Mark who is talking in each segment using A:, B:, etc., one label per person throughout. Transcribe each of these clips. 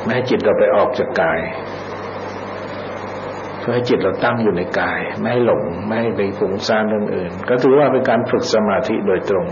A: ไม่ให้จิตเราไปออกจากกายเพื่อให้จิตเราตั้งอยู่ในกายไม่ให้หลงไม่ให้ไปฟุ้งซ่านเรื่องอื่นก็ถือว่าเป็นการฝึกสมาธิโดยตรง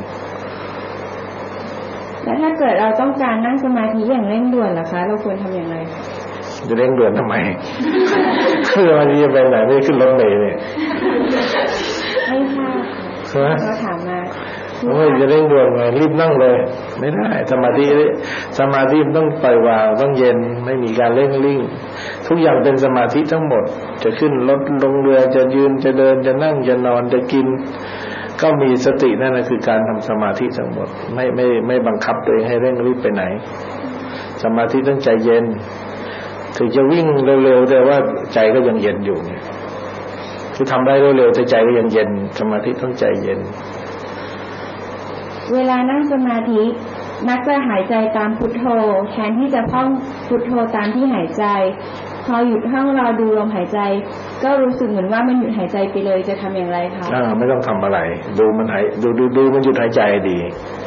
B: แล้วถ้าเกิดเราต้องการนั่งสมาธิอย่างเร่งด่วนล่ะคะเราควรทำอย่างไรคะ
A: จะเร่งด่วนทำไมคือวันนี้จะไปไหนไม่ขึ้นรถเมล์เนี่ย
B: ไม่ทราบเขาถามมา
A: โอ้ยจะเร่งด่วนไงรีบนั่งเลยไม่ได้สมาธิมันต้องปล่อยวางต้องเย็นไม่มีการเร่งรีบทุกอย่างเป็นสมาธิทั้งหมดจะขึ้นรถลงเรือจะยืนจะเดินจะนั่งจะนอนจะกินก็มีสตินั่นแหละคือการทำสมาธิทั้งหมดไม่บังคับตัวเองให้เร่งรีบไปไหนสมาธิต้องใจเย็นถึงจะวิ่งเร็วๆแต่ว่าใจก็ยังเย็นอยู่เนี่ยคือทำได้เร็วๆแต่ใจก็ยังเย็นสมาธิต้องใจเย็น
B: เวลานั่งสมาธิมักจะหายใจตามพุทโธแทนที่จะท่องพุทโธตามที่หายใจพอหยุดท่องรอดูลมหายใจก็รู้สึกเหมือนว่ามันหยุดหายใจไปเลยจะทำอย่างไรคะ
A: ไม่ต้องทำอะไรดูมันหายดูมันหยุดหายใจดี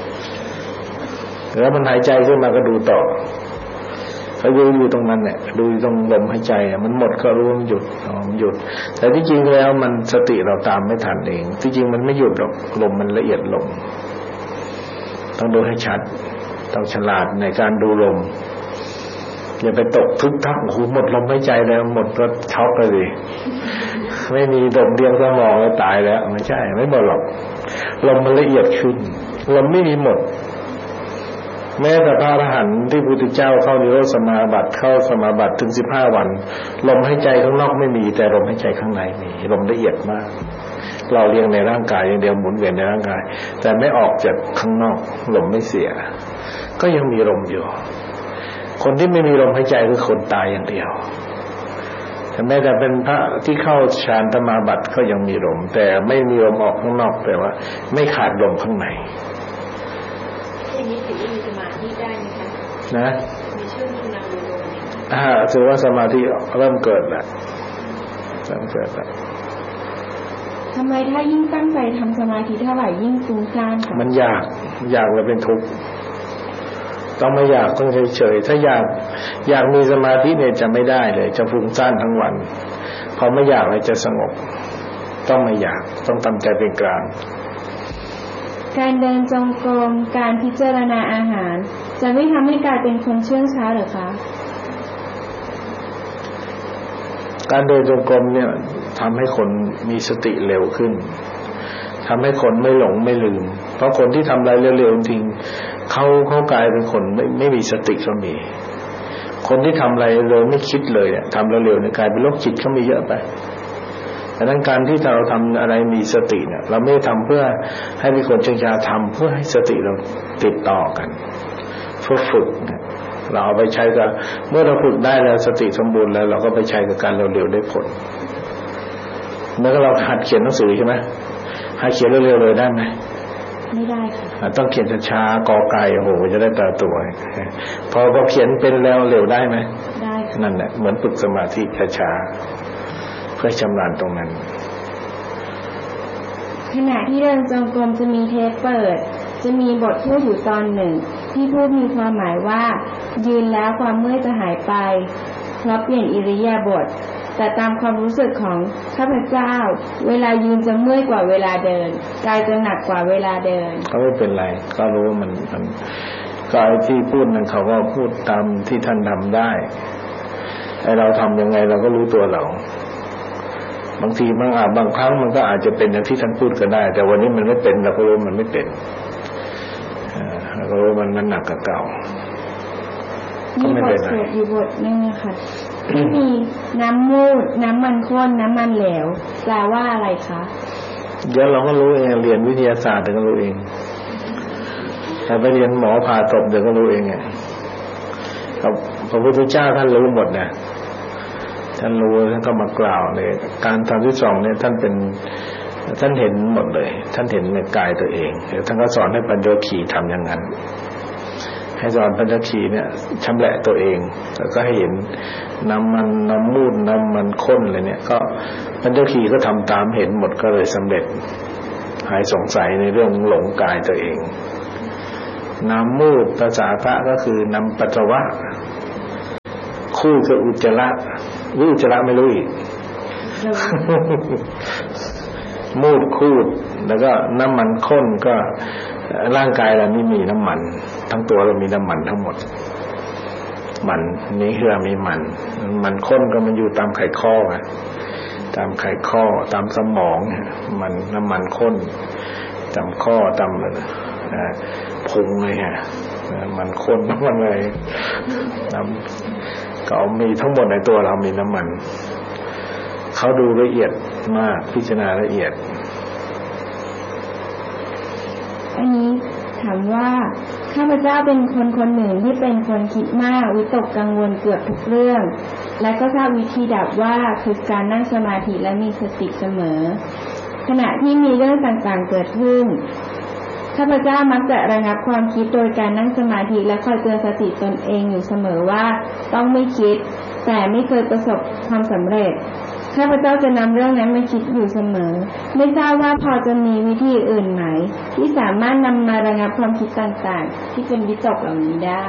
A: แล้วมันหายใจขึ้นมาก็ดูต่อก็ดูอยู่ตรงนั้นเนี่ยดูตรงลมหายใจมันหมดก็รู้มันหยุดมันหยุดแต่ที่จริงแล้วมันสติเราตามไม่ทันเองที่จริงมันไม่หยุดหรอกลมมันละเอียดลงต้องดูให้ชัดต้องฉลาดในการดูลมอย่าไปตกทึกทักโอ้โหหมดลมหายใจแล้วหมดก็ช็อกเลยไม่มีลมเดียวสมองแล้วตายแล้วไม่ใช่ไม่หมดหรอกลมมันละเอียดขึ้นลมไม่มีหมดแม้แต่พระอรหันต์ที่พระพุทธเจ้าเข้านิโรธสมาบัติเข้าสมาบัติถึง15วันลมหายใจข้างนอกไม่มีแต่ลมหายใจข้างในมีลมละเอียดมากเราเลี้ยงในร่างกายอย่างเดียวหมุนเวียนในร่างกายแต่ไม่ออกจากข้างนอกลมไม่เสียก็ยังมีลมอยู่คนที่ไม่มีลมหายใจคือคนตายอย่างเดียวแต่แม้แต่เป็นพระที่เข้าฌานสมาบัติก็ยังมีลมแต่ไม่มีลมออกข้างนอกแต่ว่าไม่ขาดลมข้างใน
B: อย่างนี้ถือว่ามีสมาธิได้ไหมคะ
A: นะ
B: มีช่วงที่นั่งดูลม
A: ถือว่าสมาธิเริ่มเกิดแล้วเริ่มเกิดแล้ว
B: ทำไมถ้ายิ่งตั้งใจทำสมาธิเท่าไหร่ยิ่งฟุ้งซ่านค่ะ
A: มันอยากแล้วเป็นทุกข์ต้องไม่อยากต้องเฉยๆถ้าอยากมีสมาธิเนี่ยจะไม่ได้เลยจะฟุ้งซ่านทั้งวันพอไม่อยากเลยจะสงบต้องไม่อยากต้องทำใจเป็นกลาง
B: การเดินจงกรมการพิจารณาอาหารจะไม่ทำให้กลายเป็นคนเชื่องช้าหรือคะ
A: การเดินจงกรมเนี่ยทำให้คนมีสติเร็วขึ้นทำให้คนไม่หลงไม่ลืมเพราะคนที่ทำอะไรเร็วๆจริงเขากลายเป็นคนไม่มีสติก็มีคนที่ทำอะไรเร็วไม่คิดเลยเนี่ยทำเร็วๆเนี่ยกลายเป็นโรคจิตเขามีเยอะไปดังนั้นการที่เราทำอะไรมีสติเนี่ยเราไม่ได้ทำเพื่อให้เป็นคนเชื่องช้าทำเพื่อให้สติเราติดต่อกันฝึกเราเอาไปใช้กับเมื่อเราฝึกได้แล้วสติสมบูรณ์แล้วเราก็ไปใช้กับการเร็วๆได้ผลเมื่อเราหัดเขียนหนังสือใช่ไหมหัดเขียนเร็วๆเลยได้ไหม
B: ไม่ได้ค่ะ
A: ต้องเขียนช้าๆกอไก่โอ้โหจะได้ตาตัวพอเขียนเป็นแล้วเร็วได้ไหม
B: ได้ค่ะ
A: นั่นแหละเหมือนฝึกสมาธิช้าๆเพื่อชำนาญตรงนั้น
B: ขณะที่เดินจงกรมจะมีเทปเปิดจะมีบทพูดอยู่ตอนหนึ่งที่พูดมีความหมายว่ายืนแล้วความเมื่อยจะหายไปเพราะเปลี่ยนอิริยาบถแต่ตามความรู้สึกของข้าพเจ้าเวลายืนจะเมื่อยกว่าเวลาเดินกายจะหนักกว่าเวลาเดิน
A: ก็ไม่เป็นไรก็รู้มันก็ไอ้ที่พูดนั้นเขาก็พูดตามที่ท่านทำได้ไอ้เราทำยังไงเราก็รู้ตัวเราบางทีบางครั้งมันก็อาจจะเป็นอย่างที่ท่านพูดก็ได้แต่วันนี้มันไม่เป็นเราก็รู้มันไม่เป็นเราก็รู้มันหนักกว่าเก่า
B: ก็ไม่เป็นไรมีบทสวดอยู่บทนึงค่ะที่มีน้ำมูดน้ำมันข้นน้ำมันเหลวแปลว่าอะไรคะ
A: เดี๋ยวเราก็รู้เองเรียนวิทยาศาสตร์เดี๋ยวก็รู้เองแต่ไปเรียนหมอผ่าศพเดี๋ยวก็รู้เองพระพุทธเจ้าท่านรู้หมดนะท่านรู้ท่านก็มากล่าวเลยการทำที่สองเนี่ยท่านเห็นหมดเลยท่านเห็นในกายตัวเองท่านก็สอนให้ปัญญคีทำอย่างนั้นให้สอนปัญญคีเนี่ยชำแหละตัวเองแล้วก็ให้เห็นน้ำมูดน้ำมันข้นอะไรเนี่ยก็ปัญญคีก็ทำตามเห็นหมดก็เลยสำเร็จหายสงสัยในเรื่องหลงกายตัวเองน้ำมูดภาษาพระก็คือน้ำปัสสาวะคู่กับอุจจาระอุจจาระไม่รู้อีกมูดคูดแล้วก็น้ำมันข้นก็ร่างกายเรานี่มีน้ำมันทั้งตัวเรามีน้ำมันทั้งหมดมันนี่คือมีมันข้นก็มันอยู่ตามไขข้อตามไขข้อตามสมองมันน้ำมันข้นตามข้อตามพุงเลยฮะมันข้นมันเลยน้ำก็มีทั้งหมดในตัวเรามีน้ำมันเขาดูละเอียดมากพิจารณาละเอียด
B: อันนี้ถามว่าข้าพเจ้าเป็นคนหนึ่งที่เป็นคนคิดมากวิตกกังวลเกือบทุกเรื่องและก็ทราบวิธีดับว่าคือการนั่งสมาธิและมีสติเสมอขณะที่มีเรื่องต่างๆเกิดขึ้นข้าพเจ้ามักจะระงับความคิดโดยการนั่งสมาธิและคอยเตือนสติตนเองอยู่เสมอว่าต้องไม่คิดแต่ไม่เคยประสบความสำเร็จข้าพเจ้าจะนำเรื่องนั้นมาคิดอยู่เสมอไม่ทราบว่าพอจะมีวิธีอื่นไหมที่สามารถนำมาระงับความคิดต่างๆที่เป็นวิตกเหล่านี้ได้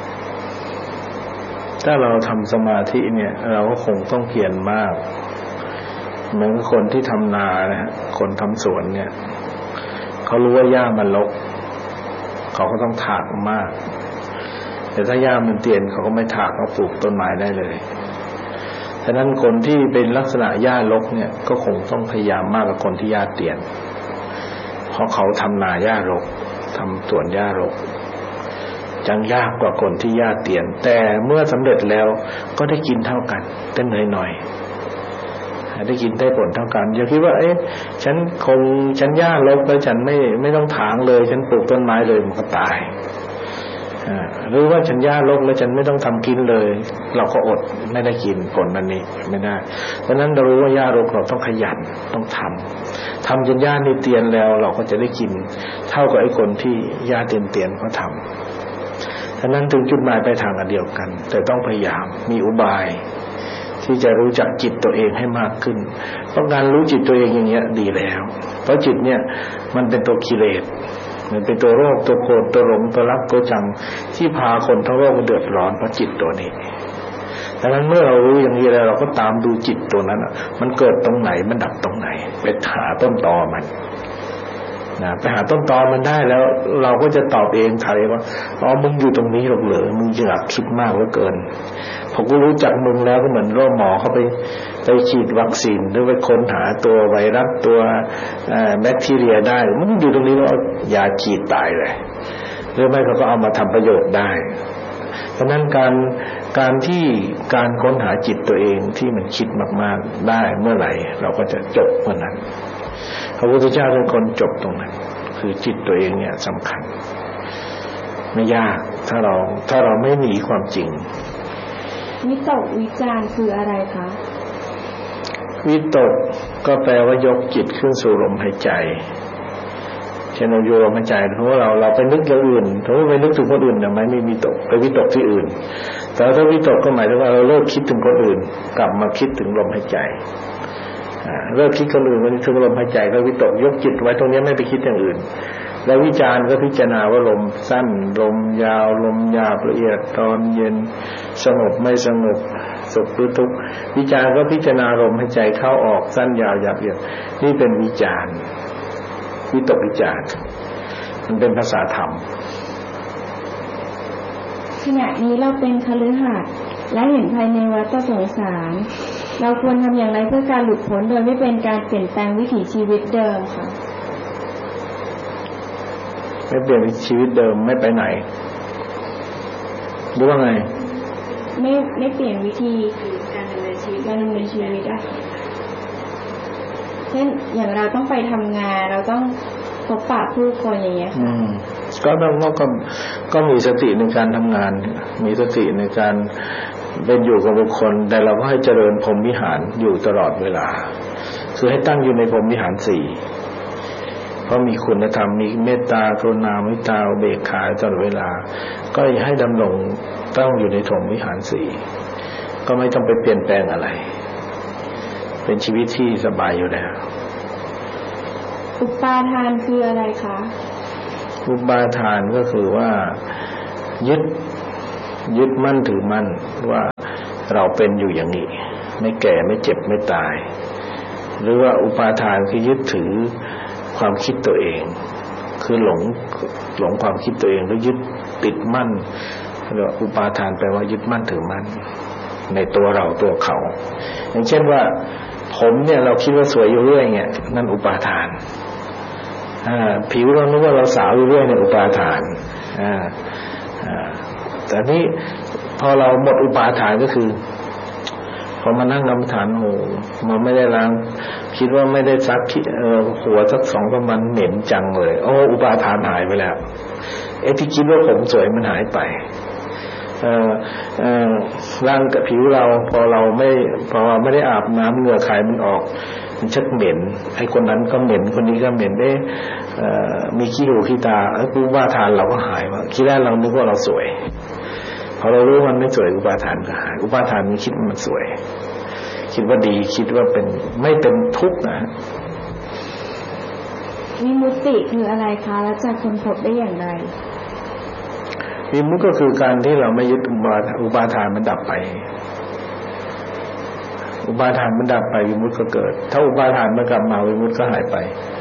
A: ถ้าเราทำสมาธิเนี่ยเราก็คงต้องเพียรมากเหมือนคนที่ทำนานะคนทำสวนเนี่ยเขารู้ว่าหญ้ามันรกเขาก็ต้องถากมากแต่ถ้าหญ้ามันเตียนเขาก็ไม่ถากเขาปลูกต้นไม้ได้เลยฉะนั้นคนที่เป็นลักษณะหญ้ารกเนี่ยก็คงต้องพยายามมากกว่าคนที่หญ้าเตียนเพราะเขาทำนาหญ้ารกทำสวนหญ้ารกจังยากกว่าคนที่หญ้าเตียนแต่เมื่อสำเร็จแล้วก็ได้กินเท่ากันแต่เหนื่อยหน่อยได้กินได้ผลเท่ากันอย่าคิดว่าฉันหญ้ารกแล้วฉันไม่ต้องถางเลยฉันปลูกต้นไม้เลยมันก็ตายหรือว่าฉันหญ้ารกแล้วฉันไม่ต้องทำกินเลยเราก็อดไม่ได้กินผลมันนี้ไม่ได้เพราะนั้นเรารู้ว่าหญ้ารกเราต้องขยันต้องทำจนหญ้านี่เตียนแล้วเราก็จะได้กินเท่ากับไอ้คนที่หญ้าเตียนเขาทำฉะนั้นถึงจุดหมายปลายทางอันเดียวกันแต่ต้องพยายามมีอุบายที่จะรู้จักจิตตัวเองให้มากขึ้นเพราะการรู้จิตตัวเองอย่างเงี้ยดีแล้วเพราะจิตเนี่ยมันเป็นตัวกิเลสมันเป็นตัวโรคตัวโกรธตัวหลงตัวรักตัวชังที่พาคนทั้งโลกมาเดือดร้อนเพราะจิตตัวนี้ดังนั้นเมื่อเรารู้อย่างนี้แล้วเราก็ตามดูจิตตัวนั้นมันเกิดตรงไหนมันดับตรงไหนไปหาต้นตอมันนะไปหาต้นตอมันได้แล้วเราก็จะตอบเองไทยว่ามึงอยู่ตรงนี้หรอกเหรอมึงอยากคิดมากเหลือเกินพอกูรู้จักมึงแล้วก็เหมือนโรคหมอเขาไปฉีดวัคซีนหรือไปค้นหาตัวไวรัสตัวแบคทีเรียได้มึงอยู่ตรงนี้แล้วยาฉีดตายเลยหรือไม่เขาก็เอามาทำประโยชน์ได้เพราะนั้นการที่การค้นหาจิตตัวเองที่มันคิดมากๆได้เมื่อไหร่เราก็จะจบเมื่อนั้นพระพุทธเจ้าเป็นคนจบตรงนั้นคือจิตตัวเองเนี่ยสำคัญไม่ยากถ้าเราไม่หนีความจริง
B: วิตกวิจารคืออะไรคะ
A: วิตกก็แปลว่ายกจิตขึ้นสู่ลมหายใจเช่นเราโยลมหายใจเพราะว่าเราไปนึกอย่างอื่นถ้าไปนึกถึงคนอื่นเนี่ยไม่มีวิตกไปวิตกที่อื่นแต่ถ้าวิตกก็หมายถึงว่าเราเลิกคิดถึงคนอื่นกลับมาคิดถึงลมหายใจเลิกคิดคนอื่นมาถึงลมหายใจก็วิตกยกจิตไว้ตรงนี้ไม่ไปคิดอย่างอื่นแล้ววิจารณ์ก็พิจารณาว่าลมสั้นลมยาวลมหยาบละเอียดร้อนเย็นสงบไม่สงบสุขหรือทุกข์วิจารณ์ก็พิจารณาลมหายใจเข้าออกสั้นยาวหยาบละเอียดนี่เป็นวิจารณ์วิตกวิจารณ์มันเป็นภาษาธรรม
B: ขณะนี้เราเป็นคฤหัสถ์และเห็นภายในวัฏสงสารเราควรทำอย่างไรเพื่อการหลุดพ้นโดยไม่เป็นการเปลี่ยนแปลงวิถีชีวิตเดิมค่ะ
A: ไม่เปลี่ยนชีวิตเดิมไม่ไปไหนหรือว่าไง
B: ไม่เปลี่ยนวิธีการดำเนินชีวิตอะเช่นอย่างเราต้องไปทำงานเราต้องพบปะผู้คนอย่างเงี้ยค่ะ
A: ก็มีสติในการทำงานมีสติในการเป็นอยู่กับบุคคลแต่เราก็ให้เจริญพรหมวิหารอยู่ตลอดเวลาคือให้ตั้งอยู่ในพรหมวิหาร4เพราะมีคุณธรรมมีเมตตากรุณามุทิตาอุเบกขาตลอดเวลาก็ให้ดำรงตั้งอยู่ในพรหมวิหาร4ก็ไม่ต้องไปเปลี่ยนแปลงอะไรเป็นชีวิตที่สบายอยู่แล้ว
B: อุปาทานคืออะไรคะ
A: อุปาทานก็คือว่ายึดมั่นถือมั่นว่าเราเป็นอยู่อย่างนี้ไม่แก่ไม่เจ็บไม่ตายหรือว่าอุปาทานคือยึดถือความคิดตัวเองคือหลงความคิดตัวเองแล้วยึดติดมั่นเรียกว่าอุปาทานแปลว่ายึดมั่นถือมั่นในตัวเราตัวเขาอย่างเช่นว่าผมเนี่ยเราคิดว่าสวยอยู่เรื่อยเงี้ยนั่นอุปาทานผิวเรานึกว่าเราสาวอยู่เรื่อยเนี่ยอุปาทานแต่นี้พอเราหมดอุปาทานก็คือพอมานั่งกรรมฐานโหมันไม่ได้ล้างคิดว่าไม่ได้ซักหัวสัก2-3 วันเหม็นจังเลยโอ้อุปาทานหายไปแล้วที่คิดว่าผมสวยมันหายไปร่างกับผิวเราพอเราไม่ได้อาบน้ำเหงื่อไขมันออกมันชักเหม็นไอ้คนนั้นก็เหม็นคนนี้ก็เหม็นมีขี้หูขี้ตาอุปาทานเราก็หายว่าคิดแรกเรานึกว่าเราสวยพอเรารู้มันไม่สวยอุปาทานก็หายอุปาทานมันคิดมันสวยคิดว่าดีคิดว่าเป็นไม่เป็นทุกข์นะ
B: วิมุตติคืออะไรคะแล้วจะค้นพบได้อย่างไร
A: วิมุตติก็คือการที่เราไม่ยึดอุปาทานมันดับไปอุปาทานมันดับไปวิมุตติก็เกิดถ้าอุปาทานมันกลับมาวิมุตติก็หายไป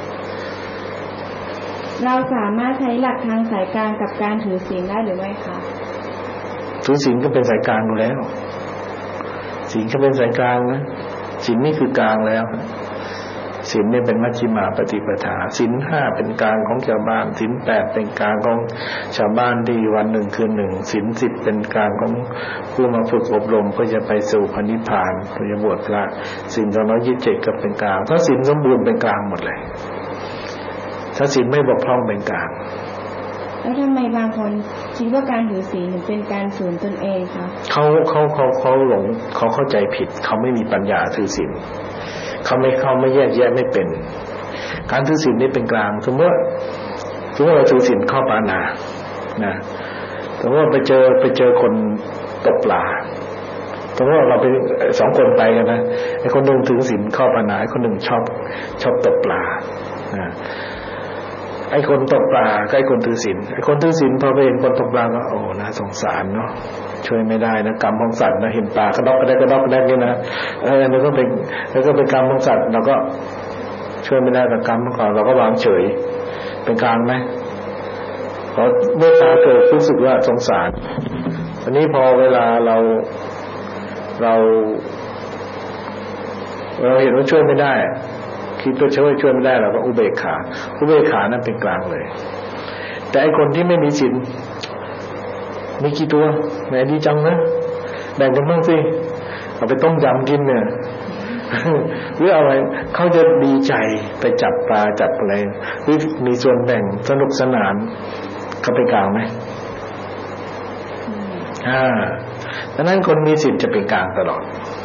B: เราสามารถใช้หลักทางสายกลางกับการถือศีลได้หรือไม่คะ
A: ถือศีลก็เป็นสายกลางอยู่แล้วศีลก็เป็นสายกลางนะศีลนี่คือกลางแล้วศีลนี่เป็นมัชฌิมาปฏิปทาศีล5เป็นกลางของชาวบ้านศีล8เป็นกลางของชาวบ้านที่วันหนึ่งคืนหนึ่งศีล10เป็นกลางของผู้มาฝึกอบรมเพื่อจะไปสู่พระนิพพานเพื่อจะบวชพระศีล227ก็เป็นกลางถ้าศีลสมบูรณ์เป็นกลางหมดเลยถ้าศีลไม่บกพร่องเป็นกลาง
B: แล้วทำไมบางคนคิดว่าการถือศีลเป็นการฝืนตนเองคะ
A: เขาหลงเขาเข้าใจผิดเขาไม่มีปัญญาถือศีลเขาไม่แยกแยะไม่เป็นการถือศีลนี่เป็นกลางสมมติเราถือศีลข้อปานานะสมมติว่าไปเจอคนตกปลาสมมติว่าเราไป2 คนไปกันนะไอ้คนนึงถือศีลข้อปานาไอ้คนนึงชอบตกปลานะไอ้คนตกปลากับไอ้คนถือศีลไอ้คนถือศีลพอไปเห็นคนตกปลาก็โอ้น่าสงสารเนาะช่วยไม่ได้นะกรรมของสัตว์นะเห็นปลากระดอกก็ได้นี่นะแล้วก็เป็นกรรมของสัตว์เราก็ช่วยไม่ได้กับกรรมของเราก็วางเฉยเป็นกลางไหมพอเมื่อตาเกิดรู้สึกว่าสงสารอันนี้พอเวลาเราเห็นว่าช่วยไม่ได้คิดว่าช่วยไม่ได้เราก็อุเบกขานั้นเป็นกลางเลยแต่ไอ้คนที่ไม่มีศีลมีกี่ตัวแหมดีจังนะแบ่งกันบ้างสิเอาไปต้มยำกินเนี่ยหรืออะไรเขาจะดีใจไปจับปลาจับอะไรหรือมีส่วนแบ่งสนุกสนานเขาเป็นกลางไหมดังนั้นคนมีศีลจะเป็นกลางตลอด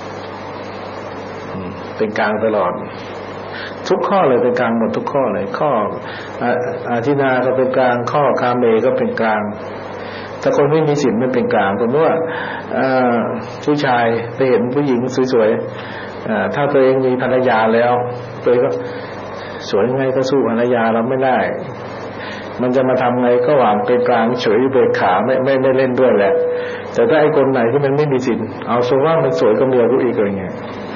A: เป็นกลางตลอดทุกข้อเลยเป็นกลางหมดทุกข้อเลยข้ออาทินาก็เป็นกลางข้อกาเมก็เป็นกลางถ้าคนไม่มีศีลมันเป็นกลางสมมติว่าผู้ชายไปเห็นผู้หญิงสวยๆถ้าตัวเองมีภรรยาแล้วตัวเองก็สวยไงก็สู้ภรรยาเราไม่ได้มันจะมาทำไงก็วางเป็นกลางเฉยเบิกขาไม่เล่นด้วยแหละแต่ถ้าไอ้คนไหนที่มันไม่มีศีลเอาซะว่ามันสวยกว่าเมียกูอีกอะไรเงี้ย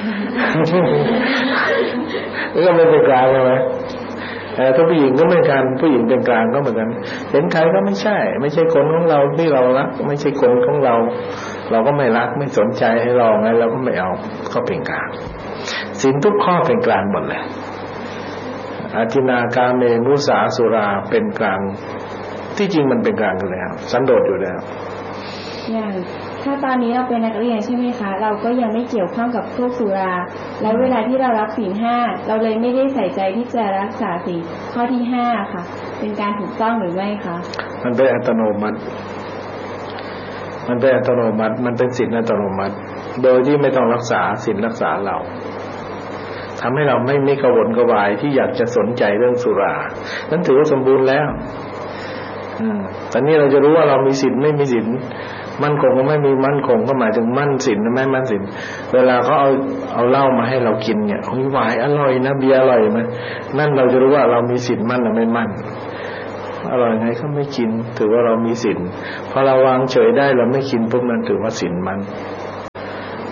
A: ก็ไม่เป็นกลางใช่ไหมถ้าผู้หญิงก็เหมือนกันผู้หญิงเป็นกลางก็เหมือนกันเห็นใครก็ไม่ใช่คนของเราที่เรารักไม่ใช่คนของเราก็ไม่รักไม่สนใจให้เราไงเราก็ไม่เอาก็เป็นกลางศีลทุกข้อเป็นกลางหมดเลยอาทินากาเมมุสาสุราเป็นกลางที่จริงมันเป็นกลางกันแล้วสันโดษอยู่แล้ว
B: อย่างถ้าตอนนี้เราเป็นนักเรียนใช่ไหมคะเราก็ยังไม่เกี่ยวข้องกับพวกสุราแล้วเวลาที่เรารับศีล5เราเลยไม่ได้ใส่ใจที่จะรักษาศีลข้อที่5ค่ะเป็นการถูกต้องหรือไม่คะ
A: มันเป็นอัตโนมัติมันเป็นศีลอัตโนมัติโดยที่ไม่ต้องรักษาศีลรักษาเราทำให้เราไม่กระวนกระวายที่อยากจะสนใจเรื่องสุรานั้นถือว่าสมบูรณ์แล้วตอนนี้เราจะรู้ว่าเรามีศีลไม่มีศีลมั่นคงก็ไม่มีมั่นคงก็หมายถึงมั่นศีลไม่มั่นศีลเวลาเขาเอาเหล้ามาให้เรากินเนี่ยโอ้ยหวายอร่อยนะเบียร์อร่อยมั้ยนั่นเราจะรู้ว่าเรามีศีลมั่นหรือไม่มั่นอร่อยไงก็ไม่กินถือว่าเรามีศีลพอเราวางเฉยได้เราไม่กินปุ๊บนั้นถือว่าศีลมั่น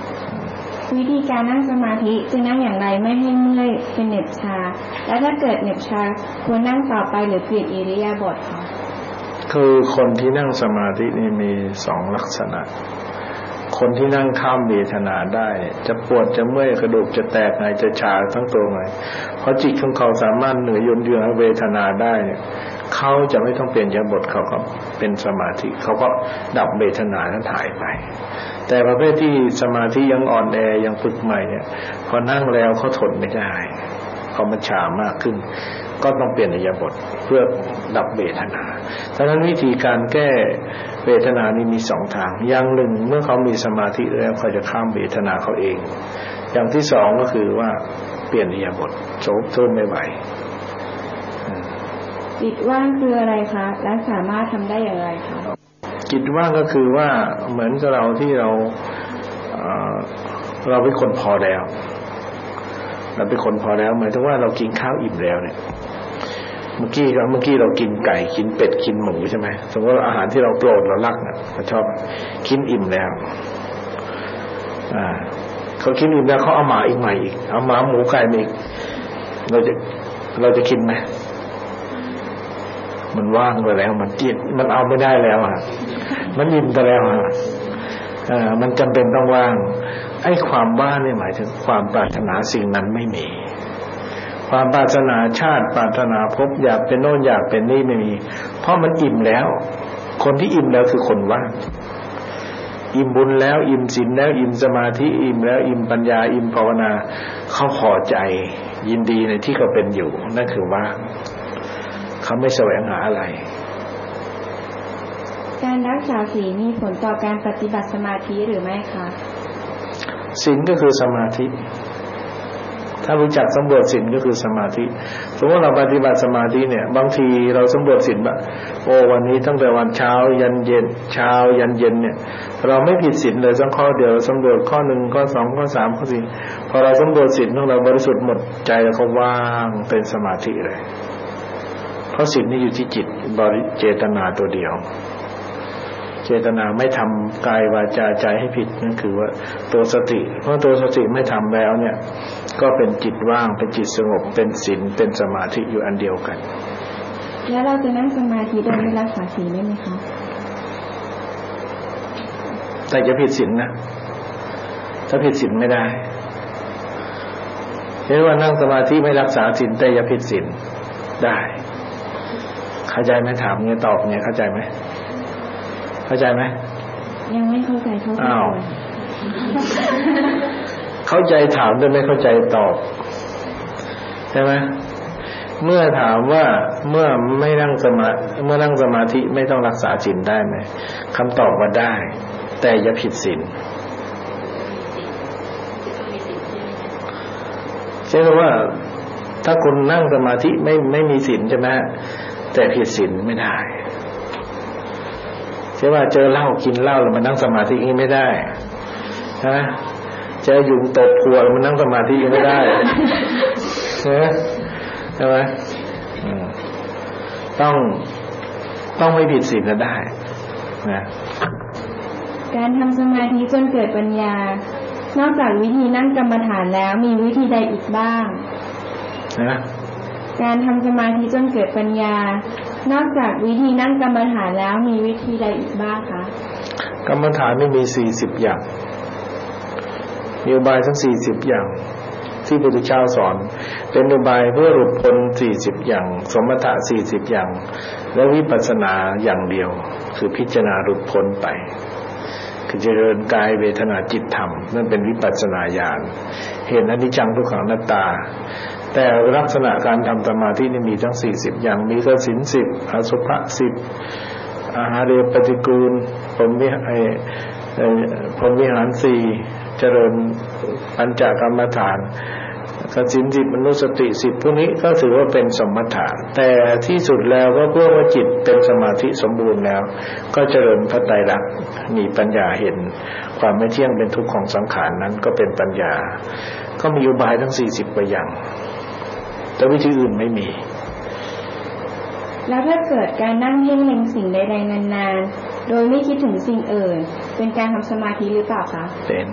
B: วิธีการนั่งสมาธิจะนั่งอย่างไรไม่ให้เมื่อยเป็นเหน็บชาและถ้าเกิดเหน็บชาควรนั่งต่อไปหรือเปลี่ยนอิริยาบถคะ
A: คือคนที่นั่งสมาธินี่มีสองลักษณะคนที่นั่งข้ามเวทนาได้จะปวดจะเมื่อยกระดูกจะแตกไงจะชาทั้งตัวไงเพราะจิตของเขาสามารถเหนือยืนเวทนาได้เขาจะไม่ต้องเปลี่ยนอิริยาบถเขาก็เป็นสมาธิเขาก็ดับเวทนานั้นหายไปแต่ประเภทที่สมาธิยังอ่อนแอยังฝึกใหม่เนี่ยพอนั่งแล้วเขาทนไม่ได้เขามันชามากขึ้นก็ต้องเปลี่ยนอิริยาบถเพื่อดับเวทนาฉะนั้นวิธีการแก้เวทนานี้มีสองทางอย่างหนึ่งเมื่อเขามีสมาธิแล้วเขาจะข้ามเวทนาเขาเองอย่างที่สองก็คือว่าเปลี่ยนอิริยาบถโฉบทนไม่ไหว
B: จิตว่างคืออะไรคะและสามารถทำได้อย่างไรคะ
A: จิตว่างก็คือว่าเหมือนกับเราที่เราเป็นคนพอแล้วเราเป็นคนพอแล้วหมายถึงว่าเรากินข้าวอิ่มแล้วเนี่ยเมื่อกี้เรากินไก่กินเป็ดกินหมูใช่ไหมสมมติว่าอาหารที่เราโปรดเรารักเนี่ยเราชอบกินอิ่มแล้วเขากินอิ่มแล้วเขาเอาหมาอีกใหม่อีกเอาหมาหมูไก่มาอีกเราจะกินไหมมันว่างไปแล้วมันจิตมันเอาไม่ได้แล้วมันอิ่มไปแล้วมันจำเป็นต้องว่างไอ้ความว่างนี่หมายถึงความปรารถนาสิ่งนั้นไม่มีความปรารถนาชาติปรารถนาภพอยากเป็นโน่นอยากเป็นนี่ไม่มีเพราะมันอิ่มแล้วคนที่อิ่มแล้วคือคนว่างอิ่มบุญแล้วอิ่มศีลแล้วอิ่มสมาธิอิ่มแล้วอิ่มปัญญาอิ่มภาวนาเขาพอใจยินดีในที่เขาเป็นอยู่นั่นคือว่างเขาไม่แสวงหาอะไร
B: การรักษาศีลมีผลต่อการปฏิบัติสมาธิหรือไม่คะ
A: ศีลก็คือสมาธิถ้ารู้จักสำรวจศีลก็คือสมาธิสมมติเราปฏิบัติสมาธิเนี่ยบางทีเราสำรวจศีลแบบวันนี้ตั้งแต่วันเช้ายันเย็นเนี่ยเราไม่ผิดศีลเลยสักข้อเดียวสำรวจข้อ1ข้อ2ข้อ3ข้อ4พอเราสำรวจศีลของเราบริสุทธิ์หมดใจแล้วก็ว่างเป็นสมาธิเลยเพราะศีลนี่อยู่ที่จิตเจตนาตัวเดียวเจตนาไม่ทำกายวาจาใจให้ผิดนั่นคือว่าตัวสติเพราะตัวสติไม่ทำแล้วเนี่ยก็เป็นจิตว่างเป็นจิตสงบเป็นศีลเป็นสมาธิอยู่อันเดียวกัน
B: แล้วเราจะนั่งสมาธิโดยไม่รักษาศีลได้ไหมคะ
A: แต่จะผิดศีลนะถ้าผิดศีลไม่ได้เรียกว่านั่งสมาธิไม่รักษาศีลแต่จะผิดศีลได้เข้าใจไหมถามเนี่ยตอบเนี่ยเข้าใจไหม
B: ยังไม่เข้าใจ
A: อ้าวเข้าใจถามแต่ไม่เข้าใจตอบใช่ไหมเมื่อถามว่าเมื่อนั่งสมาธิไม่ต้องรักษาศีลได้ไหมคำตอบว่าได้แต่อย่าผิดศีลใช่ไหมว่าถ้าคุณนั่งสมาธิไม่มีศีลใช่ไหมแต่ผิดศีลไม่ได้ใช่ว่าเจอเหล้ากินเหล้าแล้วมานั่งสมาธิไม่ได้นะเจอยุงตบหัวแล้วมานั่งสมาธิไม่ได้ใช่ไหมต้องไม่ผิดศีลก็ได้นะ
B: การทำสมาธิจนเกิดปัญญานอกจากวิธีนั่งกรรมฐานแล้วมีวิธีใดอีกบ้าง
A: นะ
B: การทำสมาธิจนเกิดปัญญานอกจากวิธีนั่งกรรมฐานแล้วมีวิธีใดอีกบ้างคะ
A: กรรมฐานไม่มี40อย่างมีอุบายทั้ง40อย่างที่พระพุทธเจ้าสอนเป็นอุบายเพื่อหลุดพ้น40อย่างสมถะ40อย่างและวิปัสสนาอย่างเดียวคือพิจารณาหลุดพ้นไปคือเจริญกายเวทนาจิตธรรมนั่นเป็นวิปัสสนาญาณเห็นอนิจจังทุกขังอนัตตาแต่ลักษณะการทำสมาธินี่มีทั้ง40อย่างมีก็ศีล10อสุภะ10อาหารปฏิกูลพรหมิหาร4เจริญปัญจกรรมฐานกสิน10มนุสติ10พวกนี้ก็ถือว่าเป็นสมถะแต่ที่สุดแล้วก็เพื่อว่าจิตเป็นสมาธิสมบูรณ์แล้วก็เจริญพระไตรลักษณ์มีปัญญาเห็นความไม่เที่ยงเป็นทุกข์ของสังขารนั้นก็เป็นปัญญาก็มีอุบายทั้ง40กว่าอย่างแต่วิธีอื่นไม่มี
B: แล้วถ้าเกิดการนั่งเพ่งเล็งสิ่งใดๆนานๆโดยไม่คิดถึงสิ่งอื่นเป็นการทำสมาธิหรือเปล่าคะ
A: เป็น